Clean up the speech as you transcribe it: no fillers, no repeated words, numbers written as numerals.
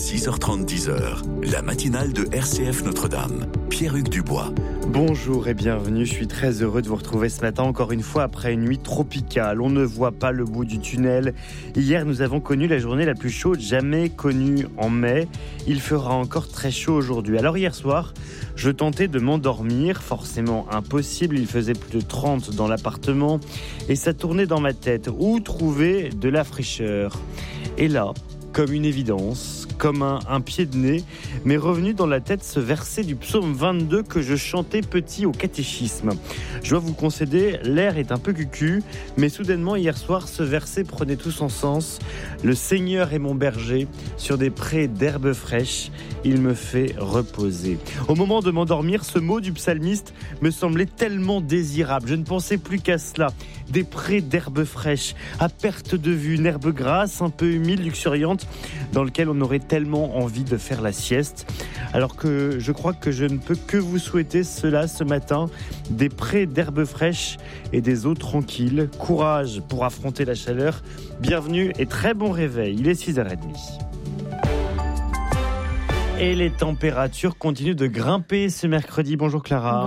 6h30, 10h, la matinale de RCF Notre-Dame. Pierre-Hugues Dubois. Bonjour et bienvenue, je suis très heureux de vous retrouver ce matin, encore une fois après une nuit tropicale. On ne voit pas le bout du tunnel. Hier, nous avons connu la journée la plus chaude jamais connue en mai. Il fera encore très chaud aujourd'hui. Alors hier soir, je tentais de m'endormir, forcément impossible, il faisait plus de 30 dans l'appartement et ça tournait dans ma tête. Où trouver de la fraîcheur ? Et là, comme une évidence, comme un pied de nez, m'est revenu dans la tête ce verset du psaume 22 que je chantais petit au catéchisme. Je dois vous concéder, l'air est un peu cucu, mais soudainement hier soir, ce verset prenait tout son sens. Le Seigneur est mon berger, sur des prés d'herbes fraîches, il me fait reposer. Au moment de m'endormir, ce mot du psalmiste me semblait tellement désirable. Je ne pensais plus qu'à cela. Des prés d'herbes fraîches, à perte de vue, une herbe grasse, un peu humide, luxuriante, dans lequel on aurait tellement envie de faire la sieste. Alors que je crois que je ne peux que vous souhaiter cela ce matin, des prés d'herbes fraîches et des eaux tranquilles. Courage pour affronter la chaleur. Bienvenue et très bon réveil. Il est 6h30. Et les températures continuent de grimper ce mercredi. Bonjour Clara.